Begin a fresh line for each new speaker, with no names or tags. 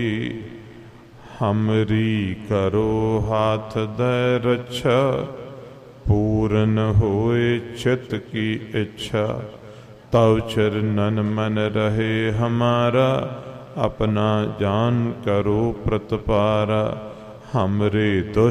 हमरी करो हाथ दै रक्षा, पूर्ण होए चित की इच्छा। तव चरणन मन रहे हमारा, अपना जान करो प्रतपारा। हमरे दुष्ट